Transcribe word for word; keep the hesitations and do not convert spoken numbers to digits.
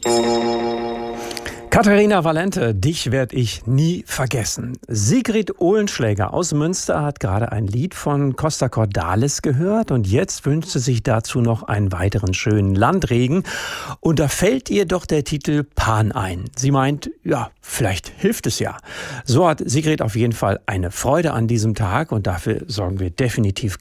Katharina Valente, dich werde ich nie vergessen. Sigrid Ohlenschläger aus Münster hat gerade ein Lied von Costa Cordalis gehört und jetzt wünscht sie sich dazu noch einen weiteren schönen Landregen. Und da fällt ihr doch der Titel Pan ein. Sie meint, ja, vielleicht hilft es ja. So hat Sigrid auf jeden Fall eine Freude an diesem Tag und dafür sorgen wir definitiv